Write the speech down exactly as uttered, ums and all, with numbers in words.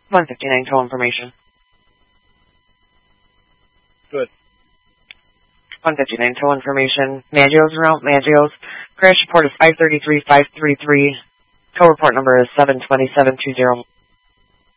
one fifty-nine tow information. Good. one fifty-nine tow information. Maggios route, Maggios. Crash report is five thirty-three five thirty-three. Tow report number is seven two seven two zero.